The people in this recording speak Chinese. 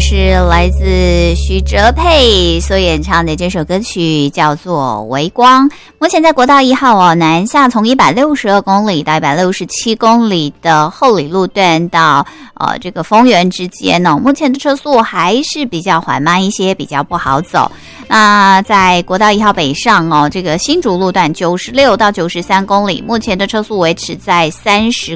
是来自徐哲佩所演唱的这首歌曲，叫做《微光》。目前在国道1号南下从162公里到167公里的后里路段到这个丰原之间目前的车速还是比较缓慢一些，比较不好走。那在国道1号北上这个新竹路段96到93公里，目前的车速维持在30